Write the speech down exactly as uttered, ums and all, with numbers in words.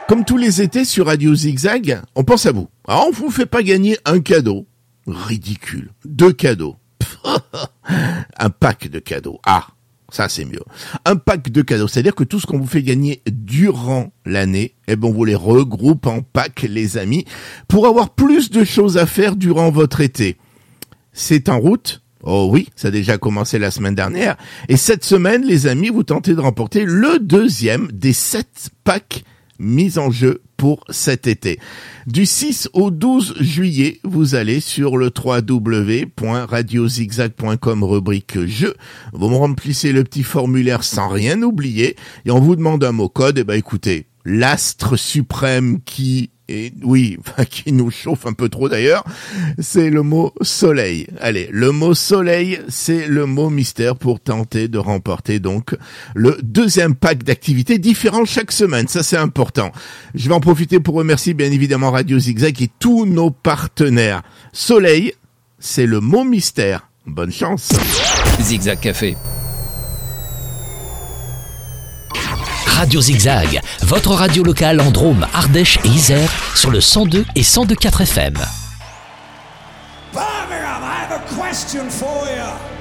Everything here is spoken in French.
Comme tous les étés sur Radio Zigzag, on pense à vous. Alors, on vous fait pas gagner un cadeau. Ridicule. Deux cadeaux. Un pack de cadeaux. Ah, ça c'est mieux. Un pack de cadeaux, c'est-à-dire que tout ce qu'on vous fait gagner durant l'année, eh ben on vous les regroupe en pack, les amis, pour avoir plus de choses à faire durant votre été. C'est en route. Oh oui, ça a déjà commencé la semaine dernière. Et cette semaine, les amis, vous tentez de remporter le deuxième des sept packs mis en jeu pour cet été. Du six au douze juillet, vous allez sur le w w w point radio zigzag point com rubrique jeu. Vous me remplissez le petit formulaire sans rien oublier et on vous demande un mot code. Et ben écoutez, l'astre suprême qui Et oui, qui nous chauffe un peu trop d'ailleurs, c'est le mot soleil. Allez, le mot soleil, c'est le mot mystère pour tenter de remporter donc le deuxième pack d'activités différents chaque semaine. Ça, c'est important. Je vais en profiter pour remercier bien évidemment Radio Zigzag et tous nos partenaires. Soleil, c'est le mot mystère. Bonne chance. Zigzag Café. Radio Zigzag, votre radio locale en Drôme, Ardèche et Isère sur le cent deux et cent deux virgule quatre F M. Birmingham, I have a question for you.